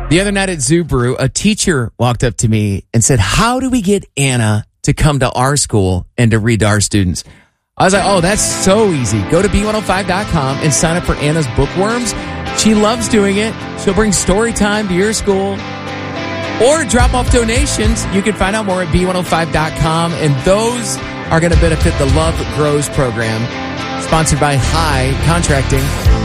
The other night at Zoo Brew, a teacher walked up to me and said, how do we get Anna to come to our school and to read to our students? I was like, oh, that's so easy. Go to B105.com and sign up for Anna's Bookworms. She loves doing it. She'll bring story time to your school or drop off donations. You can find out more at B105.com, and those are going to benefit the Love Grows program, sponsored by High Contracting.